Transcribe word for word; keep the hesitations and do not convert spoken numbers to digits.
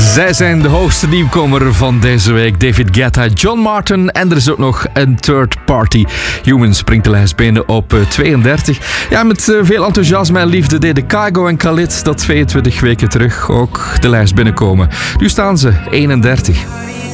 Zij zijn de hoogste nieuwkomer van deze week. David Guetta, John Martin en er is ook nog een third party. Human springt de lijst binnen op tweeëndertig. Ja, met veel enthousiasme en liefde deden Kygo en Khalid dat tweeëntwintig weken terug ook de lijst binnenkomen. Nu staan ze eenendertig.